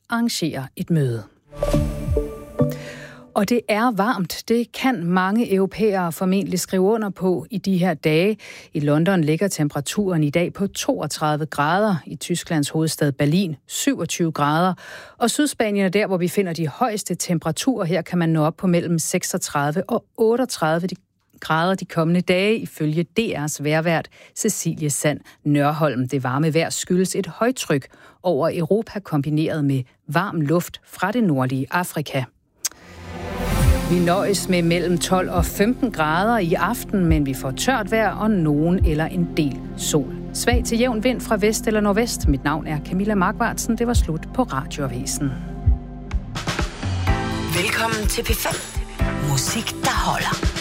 arrangerer et møde. Og det er varmt. Det kan mange europæere formentlig skrive under på i de her dage. I London ligger temperaturen i dag på 32 grader. I Tysklands hovedstad Berlin 27 grader. Og Sydspanien er der, hvor vi finder de højeste temperaturer. Her kan man nå op på mellem 36 og 38 grader de kommende dage, ifølge DR's vejrvært Cecilie Sand Nørholm. Det varme vejr skyldes et højtryk over Europa kombineret med varm luft fra det nordlige Afrika. Vi nøjes med mellem 12 og 15 grader i aften, men vi får tørt vejr og nogen eller en del sol. Svag til jævn vind fra vest eller nordvest. Mit navn er Camilla Markvartsen. Det var slut på Radioavisen. Velkommen til P5. Musik, der holder.